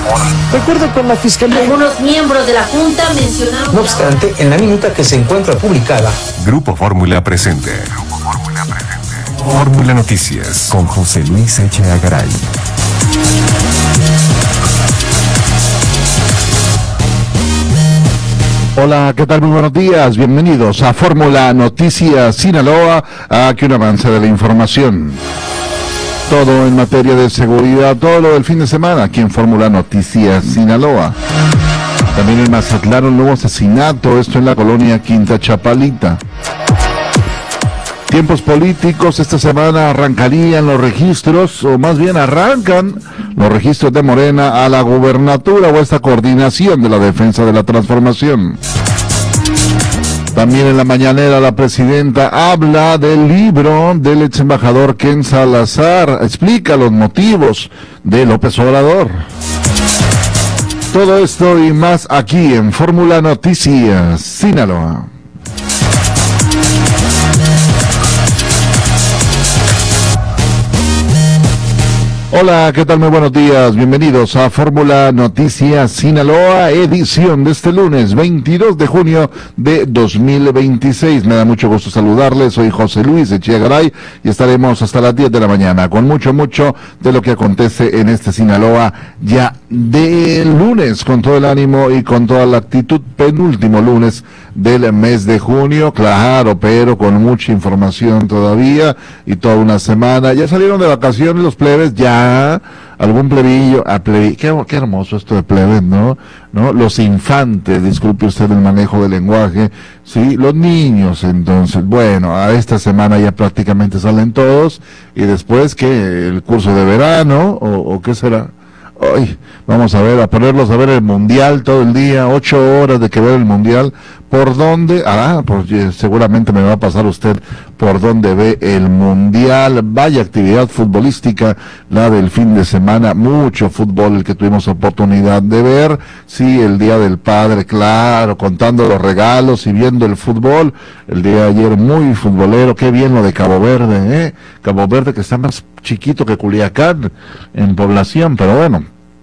De acuerdo con la Fiscalía, algunos miembros de la Junta mencionaron... No obstante, en la minuta que se encuentra publicada, Grupo Fórmula presente. Fórmula Noticias con José Luis Echeagaray. Hola, ¿qué tal? Muy buenos días. Bienvenidos a Fórmula Noticias Sinaloa. Aquí un avance de la información. Todo en materia de seguridad, todo lo del fin de semana aquí en Fórmula Noticias Sinaloa. También en Mazatlán un nuevo asesinato, esto en la colonia Quinta Chapalita. Tiempos políticos, esta semana arrancarían los registros, o más bien arrancan los registros de Morena a la gubernatura o a esta coordinación de la defensa de la transformación. También en la mañanera la presidenta habla del libro del ex embajador Ken Salazar, explica los motivos de López Obrador. Todo esto y más aquí en Fórmula Noticias Sinaloa. Hola, ¿qué tal? Muy buenos días. Bienvenidos a Fórmula Noticias Sinaloa, edición de este lunes 22 de junio de 2026. Me da mucho gusto saludarles. Soy José Luis Echeagaray y estaremos hasta las 10 de la mañana con mucho de lo que acontece en este Sinaloa ya de lunes, con todo el ánimo y con toda la actitud. Penúltimo lunes del mes de junio, claro, pero con mucha información todavía y toda una semana. Ya salieron de vacaciones los plebes, ya algún plebillo, qué hermoso esto de plebes, ¿no? Los infantes, disculpe usted el manejo del lenguaje, sí, los niños, entonces, bueno, a esta semana ya prácticamente salen todos, y después, ¿qué? ¿El curso de verano? ¿O qué será? Hoy vamos a ver, a ponerlos a ver el mundial todo el día, 8 horas de que ver el mundial. ¿Por dónde? Pues seguramente me va a pasar usted por dónde ve el mundial. Vaya actividad futbolística la del fin de semana, mucho fútbol el que tuvimos oportunidad de ver. Sí, el Día del Padre, claro, contando los regalos y viendo el fútbol. El día de ayer muy futbolero, qué bien lo de Cabo Verde, Cabo Verde que está más chiquito que Culiacán en población, pero bueno,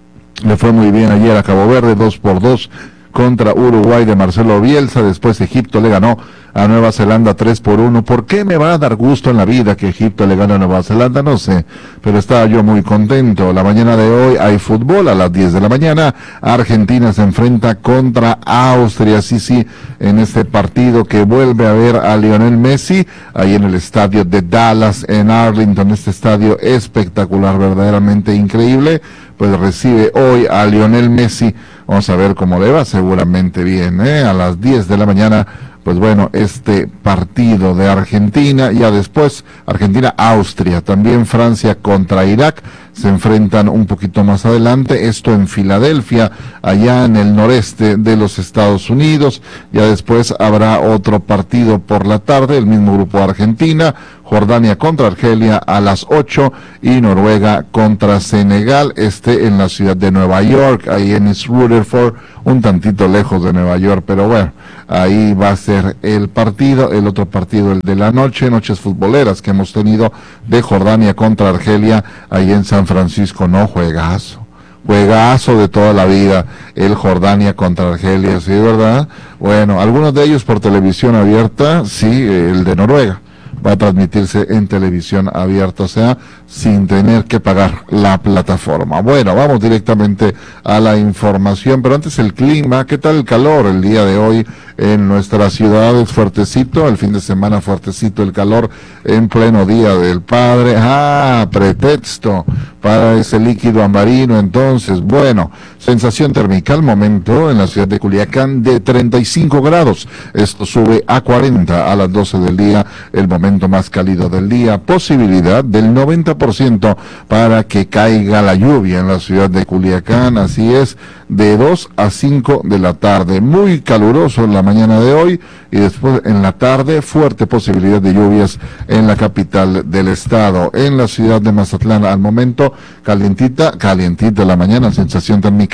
le fue muy bien ayer a Cabo Verde, 2-2 contra Uruguay de Marcelo Bielsa. Después Egipto le ganó a Nueva Zelanda 3-1. ¿Por qué me va a dar gusto en la vida que Egipto le gane a Nueva Zelanda? No sé, pero estaba yo muy contento. La mañana de hoy hay fútbol a las 10 de la mañana. Argentina se enfrenta contra Austria, sí, en este partido que vuelve a ver a Lionel Messi, ahí en el estadio de Dallas, en Arlington, este estadio espectacular, verdaderamente increíble. Pues recibe hoy a Lionel Messi. Vamos a ver cómo le va, seguramente bien, a las 10 de la mañana. Pues bueno, este partido de Argentina, ya después Argentina-Austria, también Francia contra Irak, se enfrentan un poquito más adelante, esto en Filadelfia, allá en el noreste de los Estados Unidos. Ya después habrá otro partido por la tarde, el mismo grupo Argentina, Jordania contra Argelia a las 8 y Noruega contra Senegal, en la ciudad de Nueva York, ahí en East Rutherford, un tantito lejos de Nueva York, pero bueno, ahí va a ser el partido. El otro partido, el de la noches futboleras que hemos tenido de Jordania contra Argelia, ahí en San Francisco, no, juegazo de toda la vida, el Jordania contra Argelia, sí, ¿verdad? Bueno, algunos de ellos por televisión abierta, sí, el de Noruega va a transmitirse en televisión abierta, o sea, sin tener que pagar la plataforma. Bueno, vamos directamente a la información, pero antes el clima. ¿Qué tal el calor el día de hoy en nuestra ciudad? Es fuertecito, el fin de semana fuertecito el calor en pleno Día del Padre. Pretexto para ese líquido ambarino. Entonces, bueno, sensación térmica al momento en la ciudad de Culiacán de 35 grados. Esto sube a 40 a las 12 del día, el momento más cálido del día. Posibilidad del 90% para que caiga la lluvia en la ciudad de Culiacán. Así es, de 2 a 5 de la tarde. Muy caluroso en la mañana de hoy y después en la tarde fuerte posibilidad de lluvias en la capital del estado. En la ciudad de Mazatlán al momento calientita la mañana, sensación térmica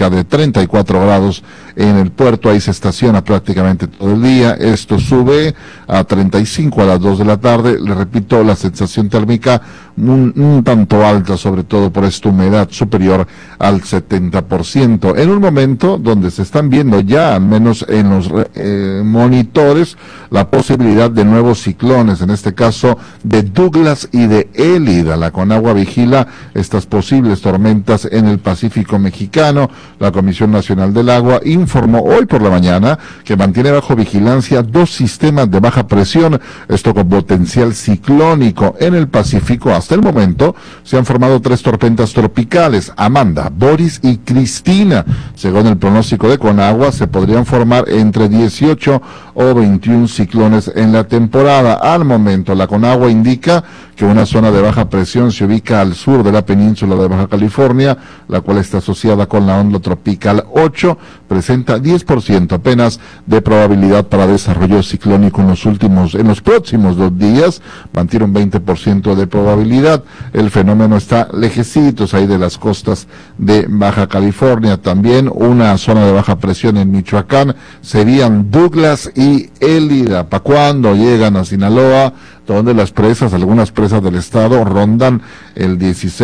térmica de 34 grados en el puerto, ahí se estaciona prácticamente todo el día, esto sube a 35 a las 2 de la tarde, le repito, la sensación térmica un tanto alta, sobre todo por esta humedad superior al 70%, en un momento donde se están viendo ya, al menos en los monitores, la posibilidad de nuevos ciclones, en este caso de Douglas y de Élida. La Conagua vigila estas posibles tormentas en el Pacífico mexicano. La Comisión Nacional del Agua informó hoy por la mañana que mantiene bajo vigilancia 2 sistemas de baja presión, esto con potencial ciclónico en el Pacífico. Hasta el momento se han formado 3 tormentas tropicales, Amanda, Boris y Cristina. Según el pronóstico de Conagua, se podrían formar entre 18 o 21 ciclones en la temporada. Al momento, la Conagua indica que una zona de baja presión se ubica al sur de la península de Baja California, la cual está asociada con la onda tropical 8, presenta 10% apenas de probabilidad para desarrollo ciclónico en los próximos 2 días, mantiene un 20% de probabilidad. El fenómeno está lejecitos ahí de las costas de Baja California. También una zona de baja presión en Michoacán, serían Douglas y Élida. ¿Para cuándo llegan a Sinaloa? Donde las presas, algunas presas del estado, rondan el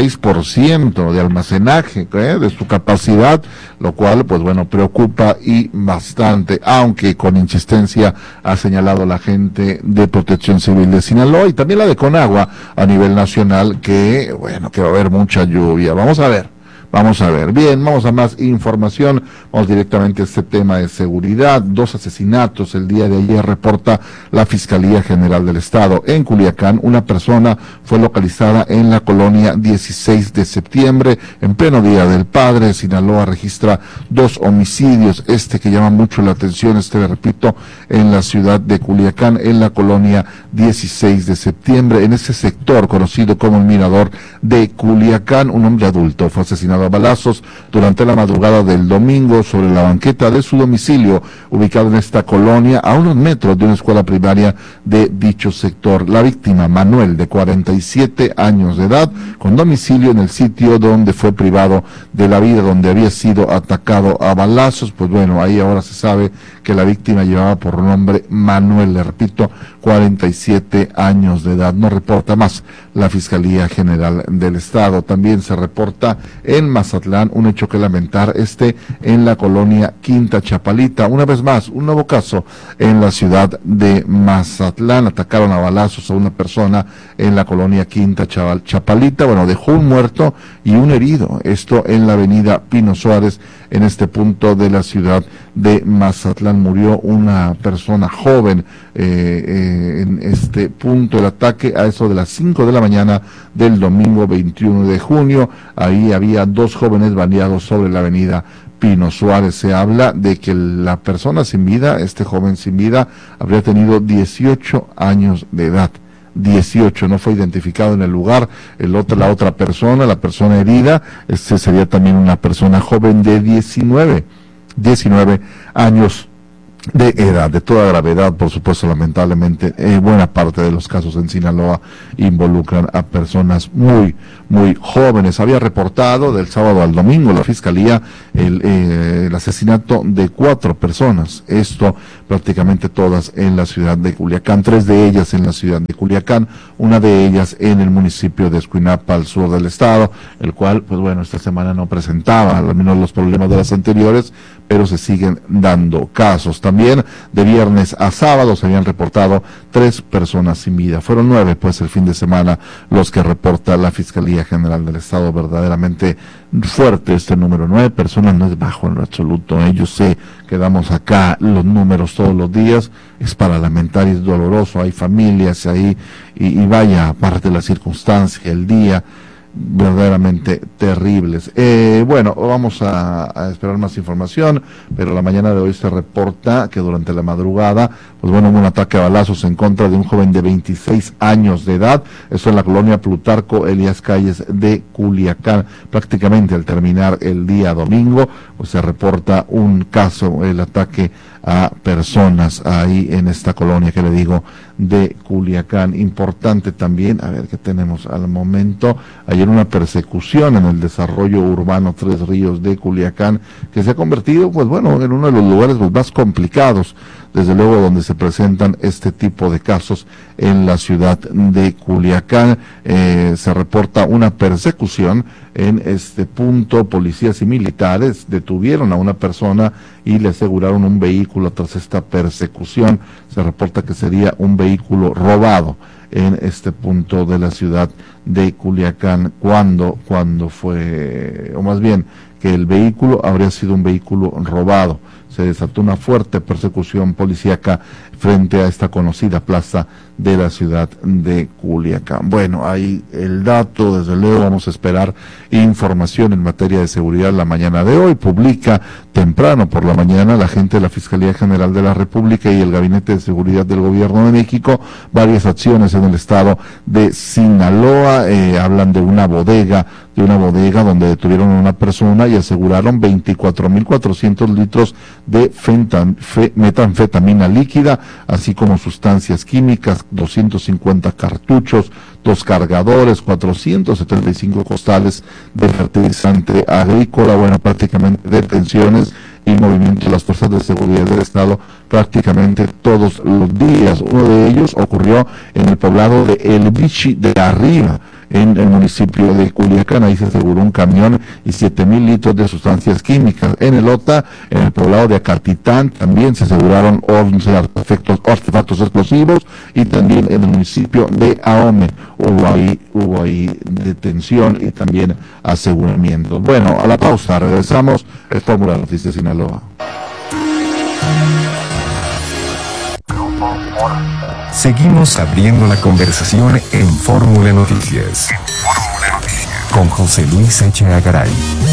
16% de almacenaje de su capacidad, lo cual, pues bueno, preocupa y bastante, aunque con insistencia ha señalado la gente de Protección Civil de Sinaloa y también la de Conagua a nivel nacional que, bueno, que va a haber mucha lluvia. Vamos a ver. Bien, vamos a más información, vamos directamente a este tema de seguridad. 2 asesinatos el día de ayer, reporta la Fiscalía General del Estado. En Culiacán, una persona fue localizada en la colonia 16 de septiembre, en pleno Día del Padre. Sinaloa registra 2 homicidios, que llama mucho la atención, repito, en la ciudad de Culiacán, en la colonia 16 de septiembre, en ese sector conocido como el Mirador de Culiacán. Un hombre adulto fue asesinado a balazos durante la madrugada del domingo sobre la banqueta de su domicilio, ubicado en esta colonia, a unos metros de una escuela primaria de dicho sector. La víctima, Manuel, de 47 años de edad, con domicilio en el sitio donde fue privado de la vida, donde había sido atacado a balazos. Pues bueno, ahí ahora se sabe que la víctima llevaba por nombre Manuel, le repito, 47 años de edad. No reporta más la Fiscalía General del Estado. También se reporta en Mazatlán un hecho que lamentar, en la colonia Quinta Chapalita. Una vez más, un nuevo caso en la ciudad de Mazatlán. Atacaron a balazos a una persona en la colonia Quinta Chapalita. Bueno, dejó un muerto y un herido. Esto en la avenida Pino Suárez, en este punto de la ciudad de Mazatlán. Murió una persona joven en este punto. El ataque a eso de las 5 de la mañana del domingo 21 de junio. Ahí había 2 jóvenes baleados sobre la avenida Pino Suárez. Se habla de que la persona sin vida, joven sin vida, habría tenido 18 años de edad. 18, no fue identificado en el lugar. La otra persona, la persona herida, sería también una persona joven de 19 años de edad, de toda gravedad, por supuesto. Lamentablemente, buena parte de los casos en Sinaloa involucran a personas muy jóvenes. Había reportado del sábado al domingo la Fiscalía el asesinato de 4 personas, esto prácticamente todas en la ciudad de Culiacán, 3 de ellas en la ciudad de Culiacán, una de ellas en el municipio de Escuinapa, al sur del estado, el cual, pues bueno, esta semana no presentaba al menos los problemas de las anteriores, pero se siguen dando casos. También de viernes a sábado se habían reportado 3 personas sin vida. Fueron 9, pues, el fin de semana los que reporta la Fiscalía General del Estado. Verdaderamente fuerte este número. 9 personas no es bajo en lo absoluto. Yo sé que damos acá los números todos los días. Es para lamentar y es doloroso. Hay familias ahí y vaya, aparte de la circunstancia, el día, verdaderamente terribles. Bueno, vamos a esperar más información, pero la mañana de hoy se reporta que durante la madrugada, pues bueno, hubo un ataque a balazos en contra de un joven de 26 años de edad, eso en la colonia Plutarco Elías Calles de Culiacán. Prácticamente al terminar el día domingo, pues se reporta un caso, el ataque a personas ahí en esta colonia que le digo de Culiacán. Importante también, a ver qué tenemos al momento, ayer una persecución en el desarrollo urbano Tres Ríos de Culiacán, que se ha convertido, pues bueno, en uno de los lugares más complicados, desde luego, donde se presentan este tipo de casos en la ciudad de Culiacán. Se reporta una persecución en este punto. Policías y militares detuvieron a una persona y le aseguraron un vehículo tras esta persecución. Se reporta que sería un vehículo robado en este punto de la ciudad de Culiacán. Cuando fue, o más bien, que el vehículo habría sido un vehículo robado. Se desató una fuerte persecución policíaca frente a esta conocida plaza de la ciudad de Culiacán. Bueno, ahí el dato, desde luego vamos a esperar información en materia de seguridad la mañana de hoy. Publica temprano por la mañana la gente de la Fiscalía General de la República y el Gabinete de Seguridad del Gobierno de México varias acciones en el estado de Sinaloa. Hablan de una bodega donde detuvieron a una persona y aseguraron 24,400 litros de metanfetamina líquida, así como sustancias químicas, 250 cartuchos, 2 cargadores, 475 costales de fertilizante agrícola. Bueno, prácticamente detenciones y movimiento de las fuerzas de seguridad del estado prácticamente todos los días. Uno de ellos ocurrió en el poblado de El Bichi de Arriba, en el municipio de Culiacán. Ahí se aseguró un camión y 7,000 litros de sustancias químicas. En el OTA, en el poblado de Acatitán, también se aseguraron 11 artefactos explosivos, y también en el municipio de Ahome hubo ahí detención y también aseguramiento. Bueno, a la pausa, regresamos. Es Fórmula Noticias Sinaloa. Seguimos abriendo la conversación en Fórmula Noticias. Con José Luis Echeagaray. Garay.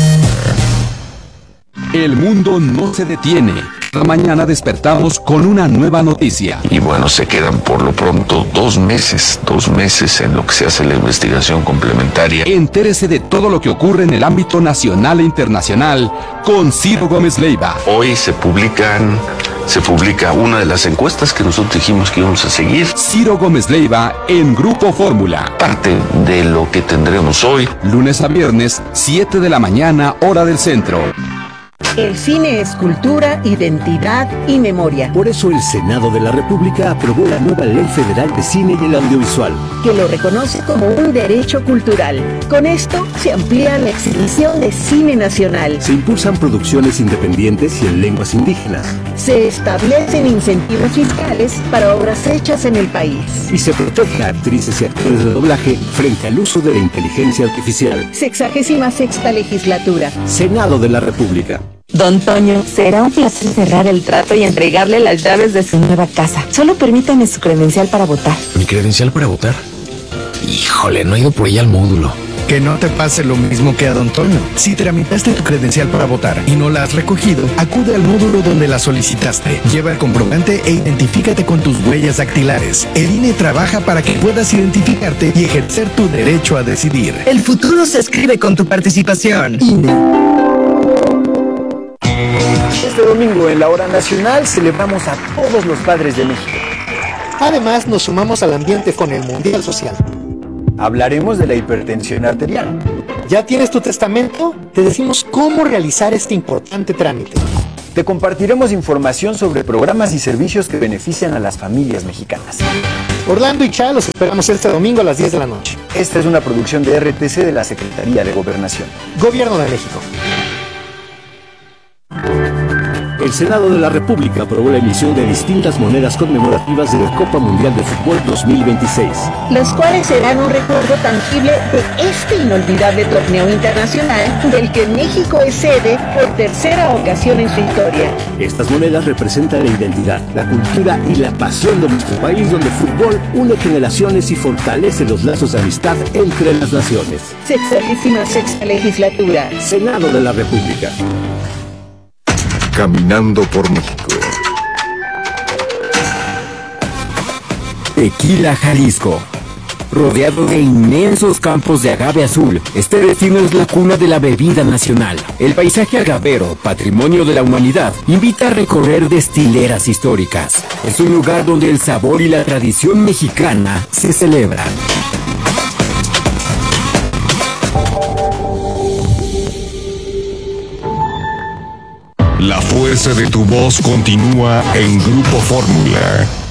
El mundo no se detiene. Mañana despertamos con una nueva noticia. Y bueno, se quedan por lo pronto 2 meses en lo que se hace la investigación complementaria. Entérese de todo lo que ocurre en el ámbito nacional e internacional con Ciro Gómez Leiva. Hoy se publica una de las encuestas que nosotros dijimos que íbamos a seguir. Ciro Gómez Leiva en Grupo Fórmula. Parte de lo que tendremos hoy. Lunes a viernes, 7 de la mañana, hora del centro. El cine es cultura, identidad y memoria. Por eso el Senado de la República aprobó la nueva Ley Federal de Cine y el Audiovisual, que lo reconoce como un derecho cultural. Con esto se amplía la exhibición de cine nacional. Se impulsan producciones independientes y en lenguas indígenas. Se establecen incentivos fiscales para obras hechas en el país. Y se protege a actrices y actores de doblaje frente al uso de la inteligencia artificial. 66ª legislatura. Senado de la República. Don Toño, será un placer cerrar el trato y entregarle las llaves de su nueva casa. Solo permítame su credencial para votar. ¿Mi credencial para votar? Híjole, no he ido por ella al módulo. Que no te pase lo mismo que a Don Toño. Si tramitaste tu credencial para votar y no la has recogido, acude al módulo donde la solicitaste. Lleva el comprobante e identifícate con tus huellas dactilares. El INE trabaja para que puedas identificarte y ejercer tu derecho a decidir. El futuro se escribe con tu participación. INE. Este domingo en la Hora Nacional celebramos a todos los padres de México. Además, nos sumamos al ambiente con el Mundial Social. Hablaremos de la hipertensión arterial. ¿Ya tienes tu testamento? Te decimos cómo realizar este importante trámite. Te compartiremos información sobre programas y servicios que benefician a las familias mexicanas. Orlando y Cha los esperamos este domingo a las 10 de la noche. Esta es una producción de RTC de la Secretaría de Gobernación. Gobierno de México. El Senado de la República aprobó la emisión de distintas monedas conmemorativas de la Copa Mundial de Fútbol 2026. Las cuales serán un recuerdo tangible de este inolvidable torneo internacional del que México es sede por 3ª ocasión en su historia. Estas monedas representan la identidad, la cultura y la pasión de nuestro país, donde el fútbol une generaciones y fortalece los lazos de amistad entre las naciones. 66ª legislatura. Senado de la República. Caminando por México. Tequila Jalisco rodeado de inmensos campos de agave azul. Este destino es la cuna de la bebida nacional. El paisaje agavero, patrimonio de la humanidad, invita a recorrer destileras históricas. Es un lugar donde el sabor y la tradición mexicana se celebran. La fuerza de tu voz continúa en Grupo Fórmula.